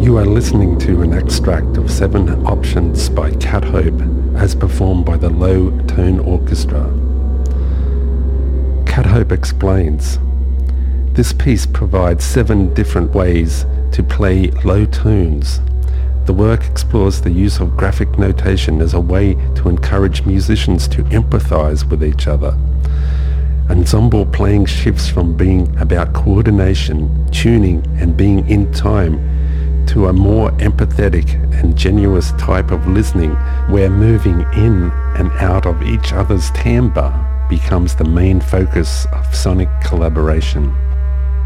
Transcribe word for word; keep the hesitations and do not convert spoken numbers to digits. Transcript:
You are listening to an extract of Seven Options by Cat Hope as performed by the Low Tone Orchestra. Cat Hope explains, "This piece provides seven different ways to play low tones. The work explores the use of graphic notation as a way to encourage musicians to empathize with each other. Ensemble playing shifts from being about coordination, tuning, and being in time to a more empathetic and genuine type of listening where moving in and out of each other's timbre becomes the main focus of sonic collaboration."